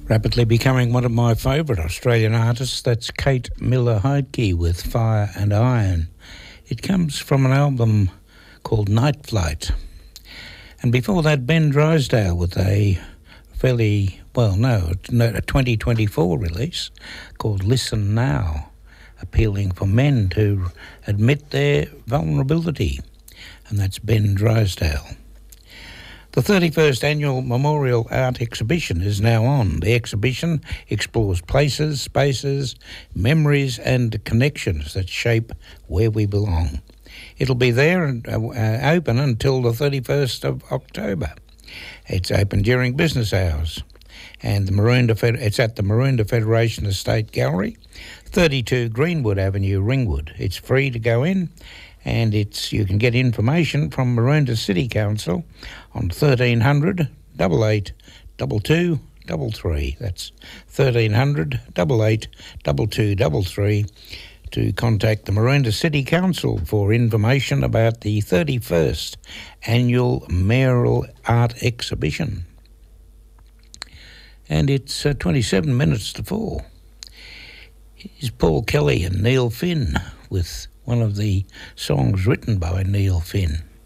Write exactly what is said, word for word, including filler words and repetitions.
Rapidly becoming one of my favourite Australian artists, that's Kate Miller-Heidke with Fire and Iron. It comes from an album called Night Flight. And before that, Ben Drysdale with a fairly, well, no, a twenty twenty-four release called Listen Now, appealing for men to admit their vulnerability. And that's Ben Drysdale. The thirty-first Annual Memorial Art Exhibition is now on. The exhibition explores places, spaces, memories and connections that shape where we belong. It'll be there and uh, open until the thirty-first of October. It's open during business hours. And the Maroondah Fed- it's at the Maroondah Federation Estate Gallery, thirty-two Greenwood Avenue, Ringwood. It's free to go in. And it's you can get information from Maroondah City Council on thirteen hundred, eight eight, two two three three. That's thirteen hundred, eight eight, two two three three to contact the Maroondah City Council for information about the thirty-first Annual Mayoral Art Exhibition. And it's uh, twenty-seven minutes to four. Here's Paul Kelly and Neil Finn with one of the songs written by Neil Finn.